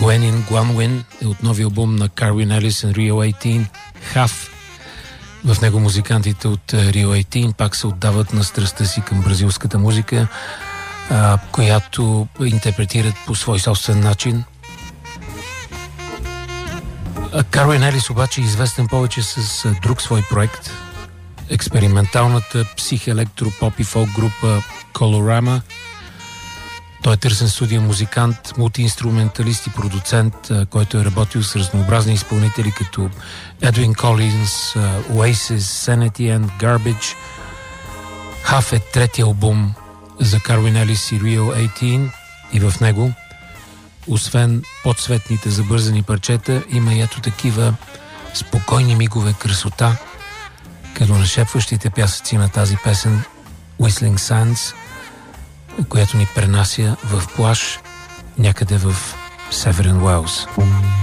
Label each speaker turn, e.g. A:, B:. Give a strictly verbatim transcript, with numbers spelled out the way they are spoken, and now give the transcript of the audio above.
A: Gwenin Gwanwin е от новия албум на Карвин Елис и Rio осемнайсет, Half. В него музикантите от Rio осемнайсет пак се отдават на страстта си към бразилската музика, а, която интерпретират по свой собствен начин. Карвин Елис обаче е известен повече с а, друг свой проект, експерименталната психелектропоп и фолк група Colorama. Той е търсен студия музикант, мултиинструменталист и продуцент, който е работил с разнообразни изпълнители като Едвин Колинс, Oasis, Sanity and Garbage. Half е третия албум за Карвин Елис и Rio осемнайсет и в него, освен подсветните забързани парчета, има и ето такива спокойни мигове красота, като нашепващите пясъци на тази песен Whistling Sands, която ни пренася в плаж някъде в Северен Уелс.